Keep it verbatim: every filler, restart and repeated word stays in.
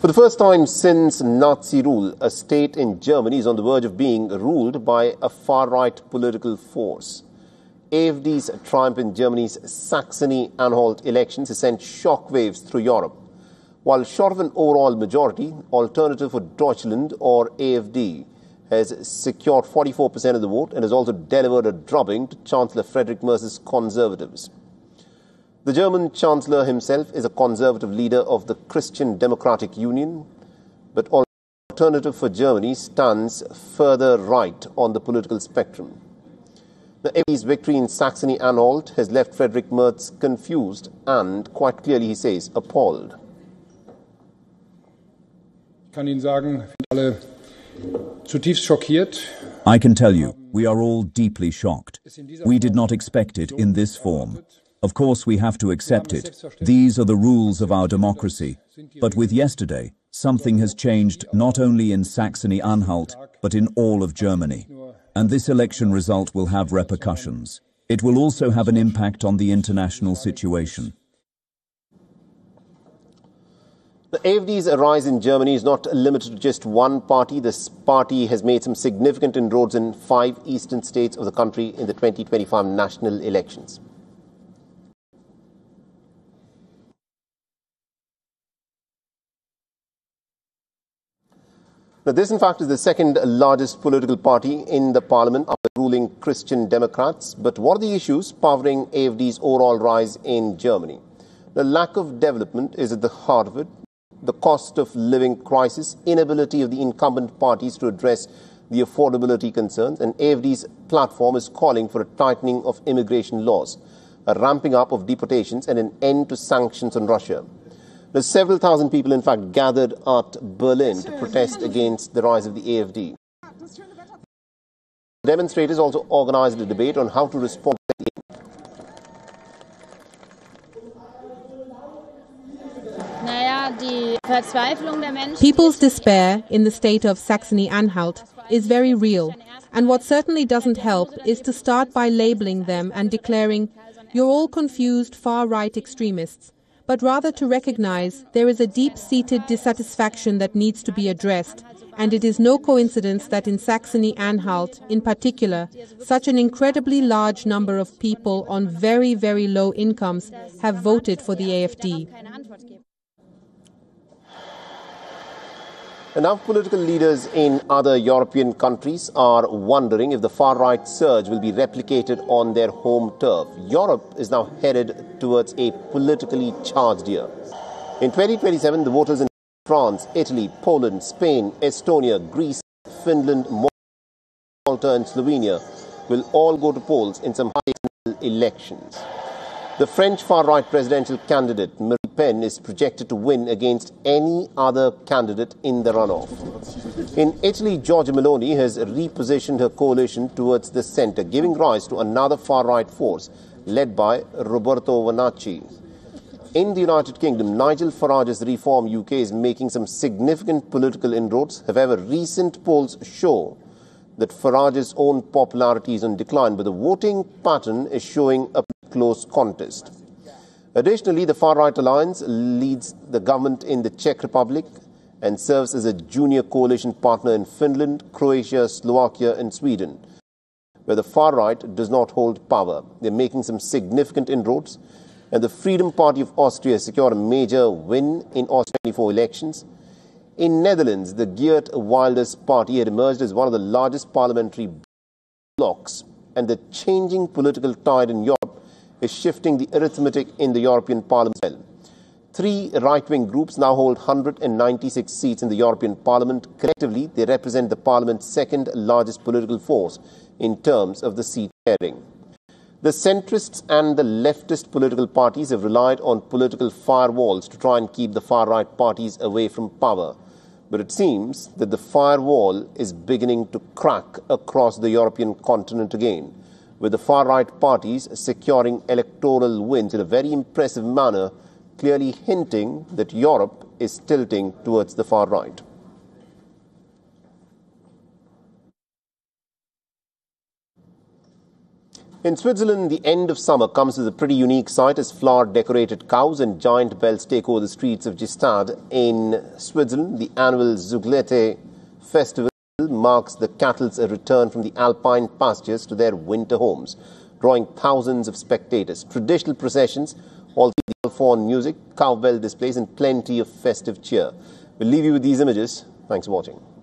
For the first time since Nazi rule, a state in Germany is on the verge of being ruled by a far-right political force. AfD's triumph in Germany's Saxony-Anhalt elections has sent shockwaves through Europe. While short of an overall majority, Alternative for Deutschland, or AfD, has secured forty-four percent of the vote and has also delivered a drubbing to Chancellor Friedrich Merz's Conservatives. The German Chancellor himself is a conservative leader of the Christian Democratic Union, but Alternative for Germany stands further right on the political spectrum. The AfD's victory in Saxony-Anhalt has left Friedrich Merz confused and, quite clearly he says, appalled. I can tell you, we are all deeply shocked. We did not expect it in this form. Of course, we have to accept it. These are the rules of our democracy. But with yesterday, something has changed not only in Saxony-Anhalt, but in all of Germany. And this election result will have repercussions. It will also have an impact on the international situation. The AfD's rise in Germany is not limited to just one party. This party has made some significant inroads in five eastern states of the country in the twenty twenty-five national elections. Now, this, in fact, is the second largest political party in the parliament after ruling Christian Democrats. But what are the issues powering AfD's overall rise in Germany? The lack of development is at the heart of it. The cost of living crisis, inability of the incumbent parties to address the affordability concerns, and AfD's platform is calling for a tightening of immigration laws, a ramping up of deportations, and an end to sanctions on Russia. Now, several thousand people, in fact, gathered at Berlin to protest against the rise of the AfD. Demonstrators also organized a debate on how to respond. People's despair in the state of Saxony-Anhalt is very real, and what certainly doesn't help is to start by labeling them and declaring, "You're all confused far-right extremists," but rather to recognize there is a deep-seated dissatisfaction that needs to be addressed, and it is no coincidence that in Saxony-Anhalt, in particular, such an incredibly large number of people on very, very low incomes have voted for the AfD. Now, political leaders in other European countries are wondering if the far-right surge will be replicated on their home turf. Europe is now headed towards a politically charged year. In twenty twenty-seven, the voters in France, Italy, Poland, Spain, Estonia, Greece, Finland, Malta and Slovenia will all go to polls in some high elections. The French far-right presidential candidate, Marine Le Pen, is projected to win against any other candidate in the runoff. In Italy, Giorgia Meloni has repositioned her coalition towards the centre, giving rise to another far-right force led by Roberto Vannacci. In the United Kingdom, Nigel Farage's Reform U K is making some significant political inroads. However, recent polls show that Farage's own popularity is on decline, but the voting pattern is showing a close contest. Additionally, the far-right alliance leads the government in the Czech Republic and serves as a junior coalition partner in Finland, Croatia, Slovakia and Sweden, where the far-right does not hold power. They're making some significant inroads, and the Freedom Party of Austria secured a major win in Austria twenty-four elections. In Netherlands, the Geert Wilders party had emerged as one of the largest parliamentary blocs, and the changing political tide in Europe is shifting the arithmetic in the European Parliament as well. Three right-wing groups now hold one hundred ninety-six seats in the European Parliament. Collectively, they represent the Parliament's second largest political force in terms of the seat sharing. The centrists and the leftist political parties have relied on political firewalls to try and keep the far-right parties away from power. But it seems that the firewall is beginning to crack across the European continent again, with the far-right parties securing electoral wins in a very impressive manner, clearly hinting that Europe is tilting towards the far right. In Switzerland, the end of summer comes as a pretty unique sight as flower-decorated cows and giant bells take over the streets of Gstaad in Switzerland. The annual Zuglete festival marks the cattle's return from the alpine pastures to their winter homes, drawing thousands of spectators. Traditional processions, all the fawn music, cowbell displays and plenty of festive cheer. We'll leave you with these images. Thanks for watching.